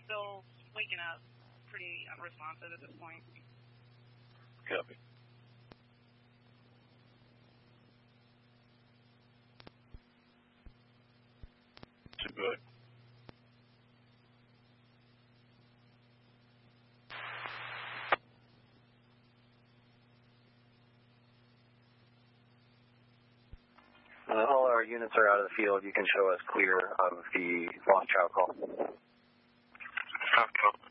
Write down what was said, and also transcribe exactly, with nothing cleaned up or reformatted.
still waking up, pretty unresponsive at this point. Copy. Too good. Uh, all our units are out of the field. You can show us clear of the lost child call. Copy.